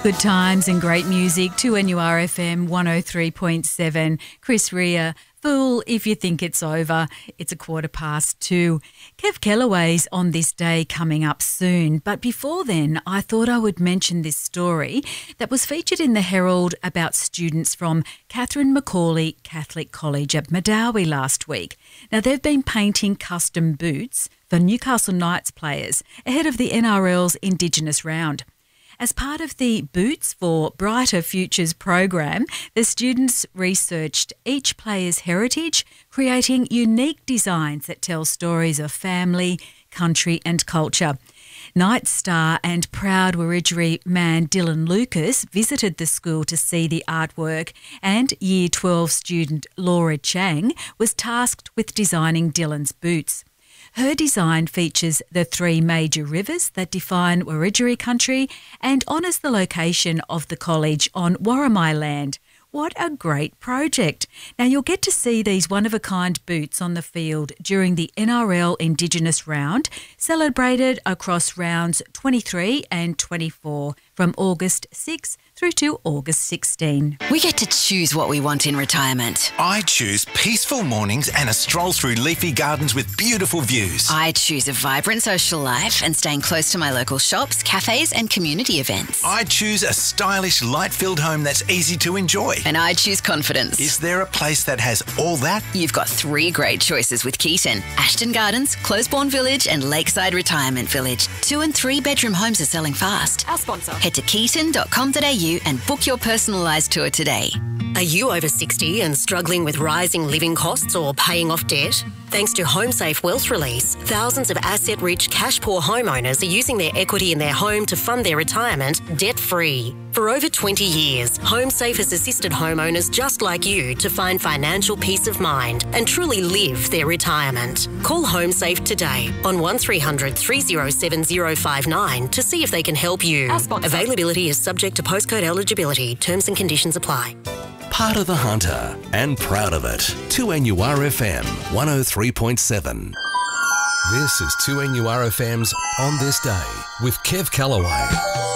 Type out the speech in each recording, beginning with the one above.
Good times and great music, 2NURFM 103.7. Chris Rea, Fool If You Think It's Over. It's 2:15. Kev Kellaway's On This Day coming up soon. But before then, I thought I would mention this story that was featured in the Herald about students from Catherine Macaulay Catholic College at Madawi last week. Now, they've been painting custom boots for Newcastle Knights players ahead of the NRL's Indigenous round. As part of the Boots for Brighter Futures program, the students researched each player's heritage, creating unique designs that tell stories of family, country and culture. Knights star and proud Wiradjuri man Dylan Lucas visited the school to see the artwork, and Year 12 student Laura Chang was tasked with designing Dylan's boots. Her design features the three major rivers that define Wiradjuri country and honours the location of the college on Worimi land. What a great project. Now, you'll get to see these one-of-a-kind boots on the field during the NRL Indigenous round, celebrated across rounds 23 and 24 from August 6 through to August 16. We get to choose what we want in retirement. I choose peaceful mornings and a stroll through leafy gardens with beautiful views. I choose a vibrant social life and staying close to my local shops, cafes and community events. I choose a stylish, light-filled home that's easy to enjoy. And I choose confidence. Is there a place that has all that? You've got three great choices with Keaton: Ashton Gardens, Closeborn Village and Lakeside Retirement Village. 2 and 3 bedroom homes are selling fast. Our sponsor. Head to keaton.com.au and book your personalised tour today. Are you over 60 and struggling with rising living costs or paying off debt? Thanks to HomeSafe Wealth Release, thousands of asset-rich, cash-poor homeowners are using their equity in their home to fund their retirement debt-free. For over 20 years, HomeSafe has assisted homeowners just like you to find financial peace of mind and truly live their retirement. Call HomeSafe today on 1300 307 059 to see if they can help you. Availability is subject to postcode eligibility. Terms and conditions apply. Part of the Hunter and proud of it. 2NURFM 103.7. This is 2NURFM's On This Day with Kev Kellaway.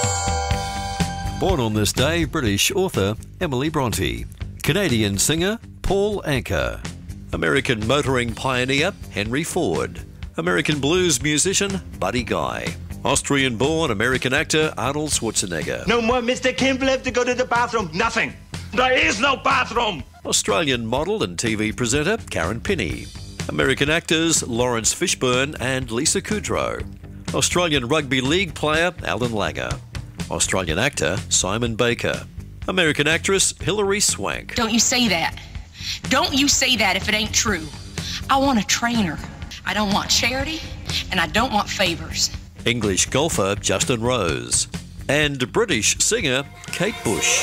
Born on this day, British author Emily Bronte. Canadian singer Paul Anka. American motoring pioneer Henry Ford. American blues musician Buddy Guy. Austrian-born American actor Arnold Schwarzenegger. No more Mr. Kimball have to go to the bathroom. Nothing. There is no bathroom. Australian model and TV presenter Karen Pinney. American actors Lawrence Fishburne and Lisa Kudrow. Australian rugby league player Alan Langer. Australian actor Simon Baker. American actress Hilary Swank. Don't you say that. Don't you say that if it ain't true. I want a trainer. I don't want charity, and I don't want favours. English golfer Justin Rose. And British singer Kate Bush.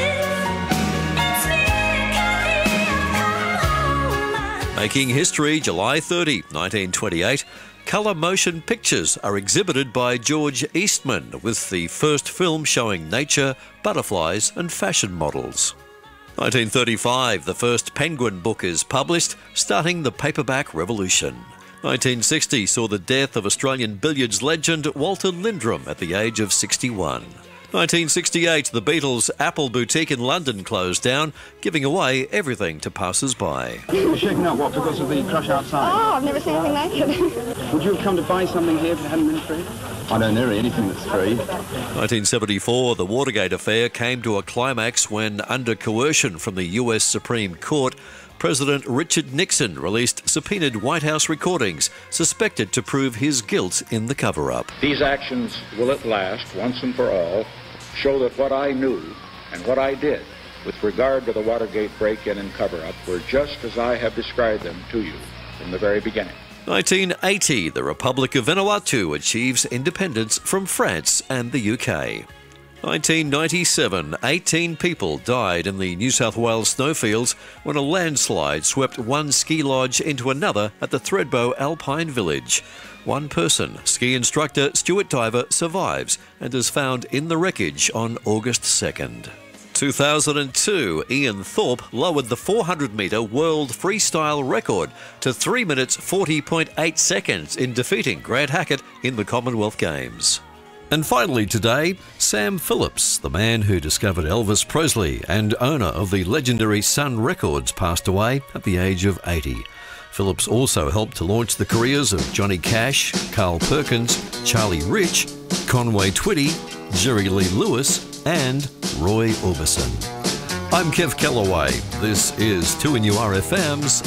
Making history, July 30, 1928, colour motion pictures are exhibited by George Eastman, with the first film showing nature, butterflies and fashion models. 1935, the first Penguin book is published, starting the paperback revolution. 1960 saw the death of Australian billiards legend Walter Lindrum at the age of 61. 1968, the Beatles' Apple boutique in London closed down, giving away everything to passers-by. You're shaking up, what, because of the crush outside? Oh, I've never seen anything naked. Would you have come to buy something here if it hadn't been free? I don't know anything that's free. 1974, the Watergate affair came to a climax when, under coercion from the US Supreme Court, President Richard Nixon released subpoenaed White House recordings suspected to prove his guilt in the cover-up. These actions will at last, once and for all, show that what I knew and what I did with regard to the Watergate break-in and cover-up were just as I have described them to you from the very beginning. 1980, the Republic of Vanuatu achieves independence from France and the UK. 1997, 18 people died in the New South Wales snowfields when a landslide swept one ski lodge into another at the Thredbo Alpine Village. One person, ski instructor Stuart Diver, survives and is found in the wreckage on August 2nd. 2002, Ian Thorpe lowered the 400-metre world freestyle record to 3 minutes 40.8 seconds in defeating Grant Hackett in the Commonwealth Games. And finally today, Sam Phillips, the man who discovered Elvis Presley and owner of the legendary Sun Records, passed away at the age of 80. Phillips also helped to launch the careers of Johnny Cash, Carl Perkins, Charlie Rich, Conway Twitty, Jerry Lee Lewis and Roy Orbison. I'm Kev Kellaway. This is 2NURFM's